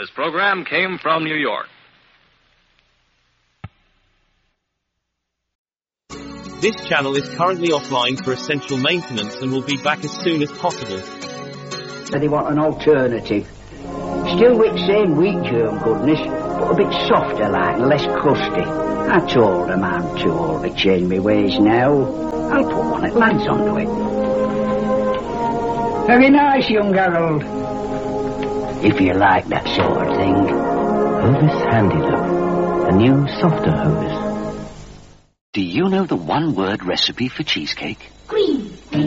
This program came from New York. This channel is currently offline for essential maintenance and will be back as soon as possible. So they want an alternative. Still with same wheat germ goodness, but a bit softer like and less crusty. I told them I'm too old to change my ways now. I'll put one that lands onto it. Very nice, young Harold. If you like that sort of thing. Hovis Handy Loaf. A new, softer Hovis. Do you know the one-word recipe for cheesecake? Green.